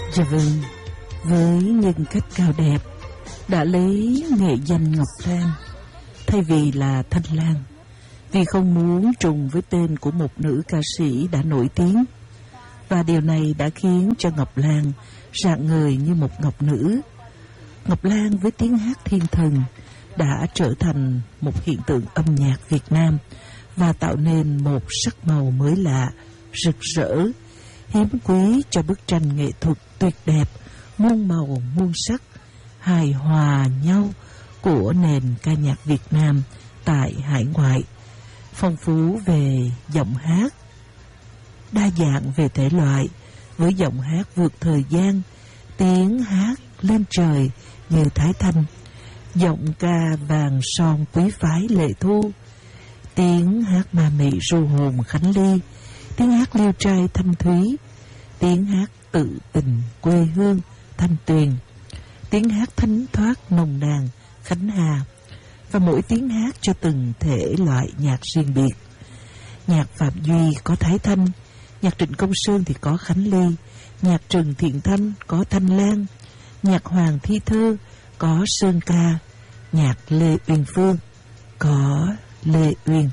Dạ vâng, với nhân cách cao đẹp đã lấy nghệ danh Ngọc Lan thay vì là Thanh Lan, vì không muốn trùng với tên của một nữ ca sĩ đã nổi tiếng. Và điều này đã khiến cho Ngọc Lan rạng ngời như một ngọc nữ. Ngọc Lan với tiếng hát thiên thần đã trở thành một hiện tượng âm nhạc Việt Nam và tạo nên một sắc màu mới lạ, rực rỡ, hiếm quý cho bức tranh nghệ thuật tuyệt đẹp, muôn màu muôn sắc, hài hòa nhau của nền ca nhạc Việt Nam tại hải ngoại. Phong phú về giọng hát, đa dạng về thể loại, với giọng hát vượt thời gian, tiếng hát lên trời như Thái Thanh, giọng ca vàng son quý phái Lệ Thu, tiếng hát ma mị ru hồn Khánh Ly, tiếng hát liêu trai Thanh Thúy, tiếng hát tự tình quê hương Thanh Tuyền, tiếng hát thánh thoát nồng nàn Khánh Hà. Và mỗi tiếng hát cho từng thể loại nhạc riêng biệt. Nhạc Phạm Duy có Thái Thanh, nhạc Trịnh Công Sơn thì có Khánh Ly, nhạc Trần Thiện Thanh có Thanh Lan, nhạc Hoàng Thi Thơ có Sơn Ca, nhạc Lê Uyên Phương có Lê Uyên.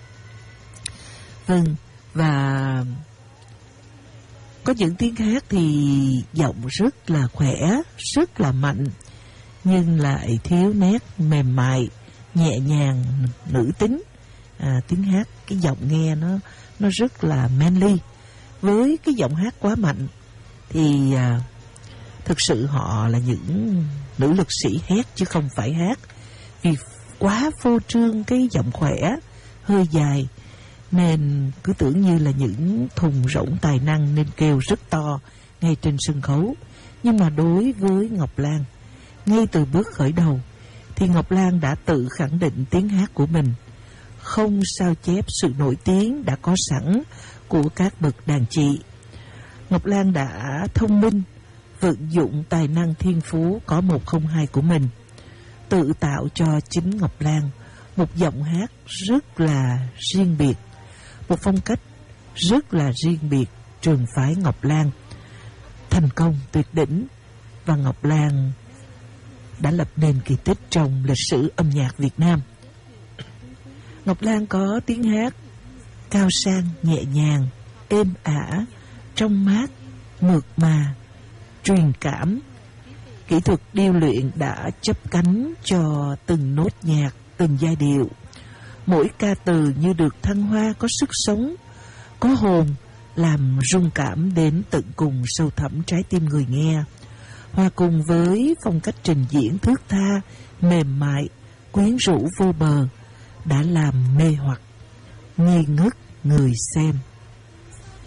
Vâng, và có những tiếng hát thì giọng rất là khỏe, rất là mạnh, nhưng lại thiếu nét mềm mại, nhẹ nhàng, nữ tính. Tiếng hát, cái giọng nghe nó rất là manly. Với cái giọng hát quá mạnh thì thực sự họ là những nữ lực sĩ hét chứ không phải hát, vì quá phô trương cái giọng khỏe, hơi dài, nên cứ tưởng như là những thùng rỗng tài năng nên kêu rất to ngay trên sân khấu. Nhưng mà đối với Ngọc Lan, ngay từ bước khởi đầu thì Ngọc Lan đã tự khẳng định tiếng hát của mình, không sao chép sự nổi tiếng đã có sẵn của các bậc đàn chị. Ngọc Lan đã thông minh vận dụng tài năng thiên phú có 102 của mình, tự tạo cho chính Ngọc Lan một giọng hát rất là riêng biệt, một phong cách rất là riêng biệt, trường phái Ngọc Lan, thành công tuyệt đỉnh. Và Ngọc Lan đã lập nên kỳ tích trong lịch sử âm nhạc Việt Nam. Ngọc Lan có tiếng hát cao sang, nhẹ nhàng, êm ả, trong mát, mượt mà, truyền cảm. Kỹ thuật điêu luyện đã chấp cánh cho từng nốt nhạc, từng giai điệu. Mỗi ca từ như được thăng hoa, có sức sống, có hồn, làm rung cảm đến tận cùng sâu thẳm trái tim người nghe. Hòa cùng với phong cách trình diễn thướt tha, mềm mại, quyến rũ vô bờ, đã làm mê hoặc, nghi ngất người xem.